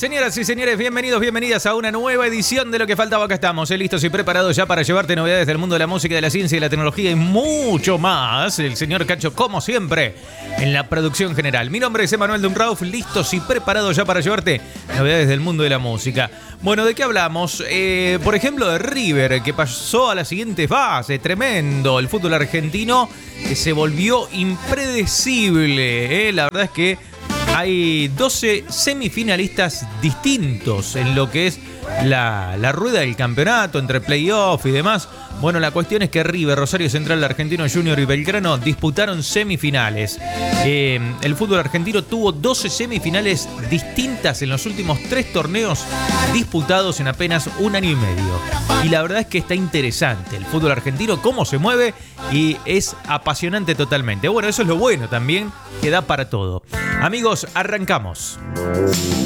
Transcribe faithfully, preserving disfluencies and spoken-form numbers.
Señoras y señores, bienvenidos, bienvenidas a una nueva edición de Lo que faltaba. Acá estamos, ¿eh? Listos y preparados ya para llevarte novedades del mundo de la música, de la ciencia y de la tecnología y mucho más. El señor Cacho, como siempre, en la producción general. Mi nombre es Emanuel Dunrauf, listos y preparados ya para llevarte novedades del mundo de la música. Bueno, ¿de qué hablamos? Eh, por ejemplo, de River, que pasó a la siguiente fase. Tremendo. El fútbol argentino que se volvió impredecible. ¿eh? La verdad es que hay doce semifinalistas distintos en lo que es la, la rueda del campeonato, entre playoff y demás. Bueno, la cuestión es que River, Rosario Central, Argentino Junior y Belgrano disputaron semifinales. Eh, el fútbol argentino tuvo doce semifinales distintas en los últimos tres torneos disputados en apenas un año y medio. Y la verdad es que está interesante el fútbol argentino, cómo se mueve, y es apasionante totalmente. Bueno, eso es lo bueno también, que da para todo. Amigos, arrancamos.